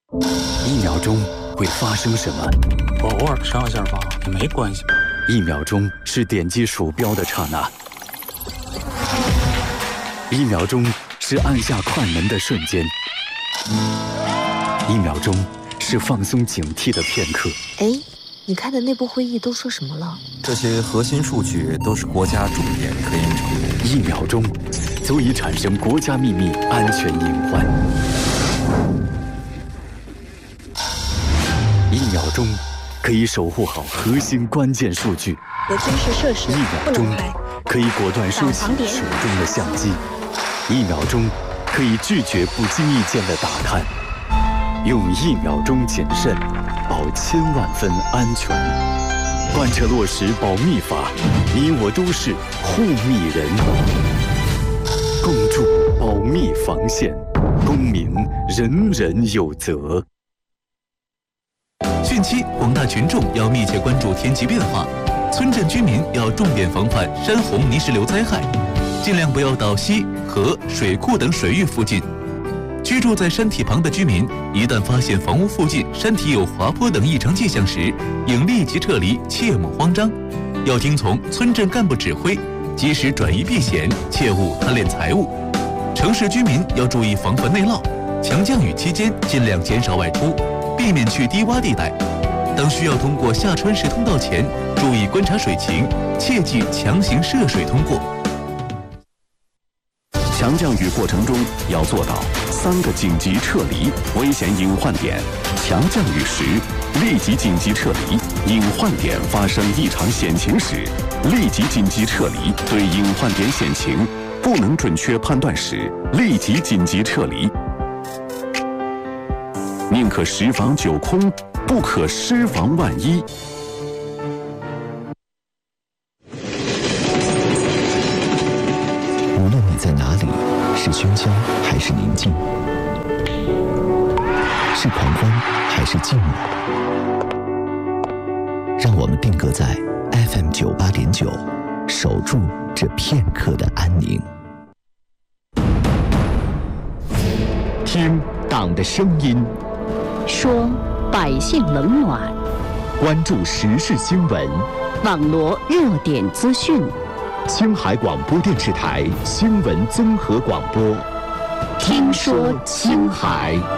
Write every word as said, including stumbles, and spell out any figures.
一秒钟会发生什么？ 我偶尔上一下吧，也没关系。 一秒钟是点击鼠标的刹那，一秒钟是按下快门的瞬间，一秒钟是放松警惕的片刻。 哎，你开的内部会议都说什么了？ 这些核心数据都是国家重点科研成果。 一秒钟足以产生国家秘密安全隐患。一秒钟可以守护好核心关键数据。 有军事设施一秒钟可以果断收起手中的相机。一秒钟可以拒绝不经意间的打探。用一秒钟谨慎，保千万分安全。贯彻落实保密法，你我都是护密人。共筑保密防线，公民人人有责。 汛期，广大群众要密切关注天气变化，村镇居民要重点防范山洪泥石流灾害，尽量不要到溪、河、水库等水域附近。居住在山体旁的居民，一旦发现房屋附近山体有滑坡等异常迹象时，应立即撤离，切莫慌张。要听从村镇干部指挥，及时转移避险，切勿贪恋财物。城市居民要注意防范内涝，强降雨期间尽量减少外出，避免去低洼地带。当需要通过下穿石通道前，注意观察水情，切忌强行涉水通过。 强降雨过程中要做到三个紧急撤离危险隐患点。强降雨时立即紧急撤离，隐患点发生异常险情时立即紧急撤离，对隐患点险情不能准确判断时立即紧急撤离。宁可十防九空，不可失防万一。 无论你在哪里，是喧嚣还是宁静，是狂欢还是寂寞，让我们定格在 F M 九八点九，守住这片刻的安宁。 听党的声音， 说百姓冷暖， 关注时事新闻， 网罗热点资讯。 青海广播电视台新闻综合广播， 听说青海。